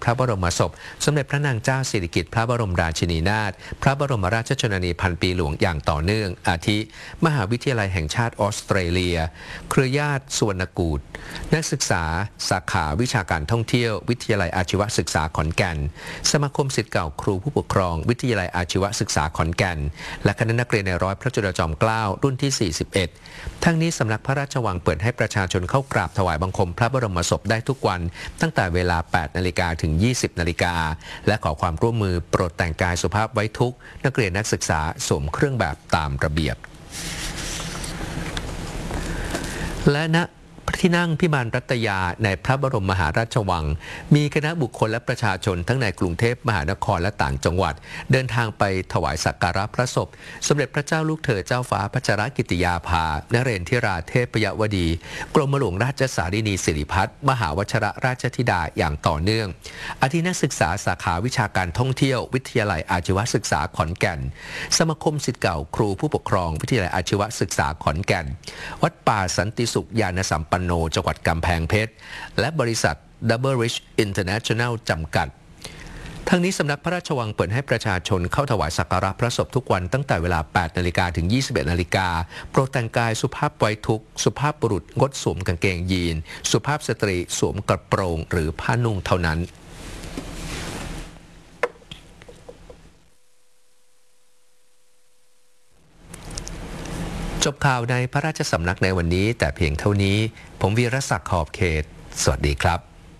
พระบรมศพสมเด็จพระนางเจ้าสิริกิติ์พระบรมราชินีนาถพระบรมราชชนนีพันปีหลวงอย่างต่อเนื่องอาทิมหาวิทยาลัยแห่งชาติออสเตรเลียเครือญาติสุวรรณกูฏนักศึกษาสาขาวิชาการท่องเที่ยววิทยาลัยอาชีวศึกษาขอนแก่นสมาคมศิษย์เก่าครูผู้ปกครองวิทยาลัยอาชีวศึกษาขอนแก่นและคณะนักเรียนในร้อยพระจุลจอมเกล้ารุ่นที่41ทั้งนี้สำนักพระราชวังเปิดให้ประชาชนเข้ากราบถวายบังคมพระบรมศพได้ทุกวันตั้งแต่เวลา 8 นาฬิกาถึง 20 นาฬิกาและขอความร่วมมือโปรดแต่งกายสุภาพไว้ทุกนักเรียนนักศึกษาสวมเครื่องแบบตามระเบียบและณพระที่นั่งพิมานรัตยาในพระบรมมหาราชวังมีคณะบุคคลและประชาชนทั้งในกรุงเทพมหานครและต่างจังหวัดเดินทางไปถวายสักการะพระศพสมเด็จพระเจ้าลูกเธอเจ้าฟ้าพัชรกิติยาภานเรนทิราเทพยวดีกรมหลวงราชสารินีสิริพัฒน์มหาวชิรราชธิดาอย่างต่อเนื่องอาทินักศึกษาสาขาวิชาการท่องเที่ยววิทยาลัยอาชีวศึกษาขอนแก่นสมาคมศิษย์เก่าครูผู้ปกครองวิทยาลัยอาชีวศึกษาขอนแก่นวัดป่าสันติสุขญาณสัมปันโนจังหวัดกำแพงเพชรและบริษัท Double Rich International จำกัดทั้งนี้สำนักพระราชวังเปิดให้ประชาชนเข้าถวายสักการะพระศพทุกวันตั้งแต่เวลา 8 นาฬิกาถึง 21 นาฬิกาโปรดแต่งกายสุภาพไว้ทุกสุภาพบุรุษงดสวมกางเกงยีนสุภาพสตรีสวมกระโปรงหรือผ้านุ่งเท่านั้นจบข่าวในพระราชสำนักในวันนี้แต่เพียงเท่านี้ผมวีรศักดิ์ขอบเขตสวัสดีครับ